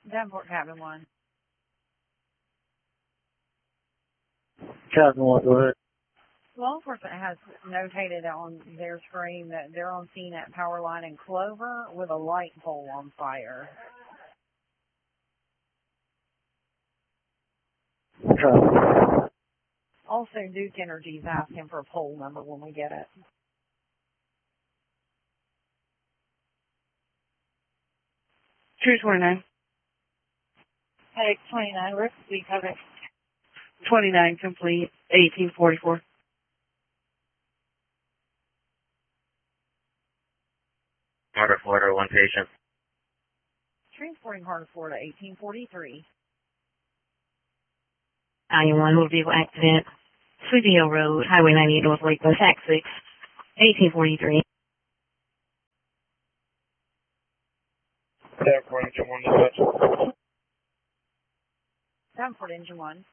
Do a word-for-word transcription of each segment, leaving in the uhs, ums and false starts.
Davenport Cabin one. Cabin one, go ahead. Law enforcement has notated on their screen that they're on scene at Power Line and Clover with a light pole on fire. Okay. Also, Duke Energy's asking for a pole number when we get it. two twenty-nine. Hey, twenty-nine, where's the cover? twenty-nine complete, eighteen forty-four. Heart of Florida, one patient. Transporting Heart of Florida, eighteen forty-three. ninety-one will be accident. Sleepy Hill Road, Highway ninety-eight North Lakeland, Tax six, eighteen forty-three. Davenport Engine one, dispatch. Davenport Engine one.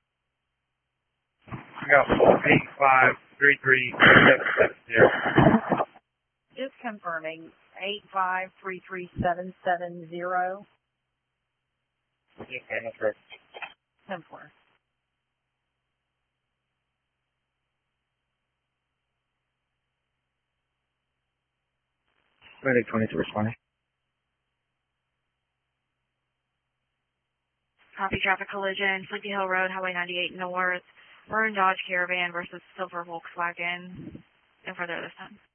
I got eight five three three seven seven zero. Just confirming, eight five three three seven seven zero. Yes, ma'am, that's correct. ten four. Medic twenty-two responding. Copy traffic collision, Sleepy Hill Road, Highway ninety-eight North, Maroon Dodge Caravan versus Silver Volkswagen. No further this time.